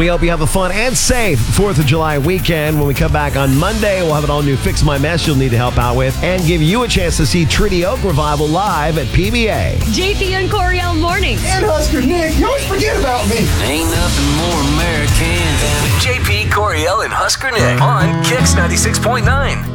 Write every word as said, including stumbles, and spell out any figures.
We hope you have a fun and safe fourth of July weekend. When we come back on Monday, we'll have an all-new Fix My Mess you'll need to help out with and give you a chance to see Trinity Oak Revival live at P B A. J P and Coriel mornings. And Husker Nick, you always forget about me. Ain't nothing more American than J P, Coriel, and Husker Nick on Kicks ninety-six point nine.